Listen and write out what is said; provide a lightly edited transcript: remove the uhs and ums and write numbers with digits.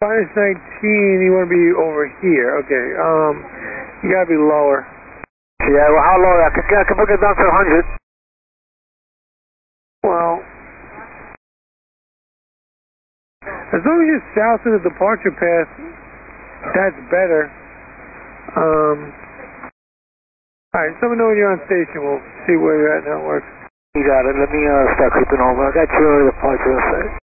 Minus 19, you want to be over here. Okay, you gotta be lower. Yeah, well, how low? I can bring it down to 100. Well, as long as you're south of the departure path, that's better. Alright, let me know when you're on station. We'll see where you're at now. It works. You got it. Let me start creeping over. I got your departure.